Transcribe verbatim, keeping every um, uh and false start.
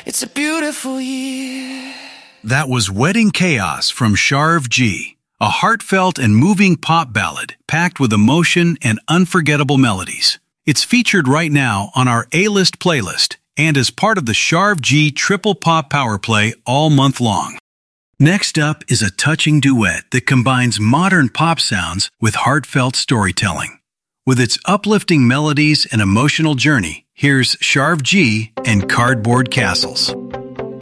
It's a beautiful year. That was Wedding Chaos from Sharv G, a heartfelt and moving pop ballad packed with emotion and unforgettable melodies. It's featured right now on our A-List playlist and is part of the Sharv G Triple Pop Power Play all month long. Next up is a touching duet that combines modern pop sounds with heartfelt storytelling. With its uplifting melodies and emotional journey, here's Sharv G and Cardboard Castles.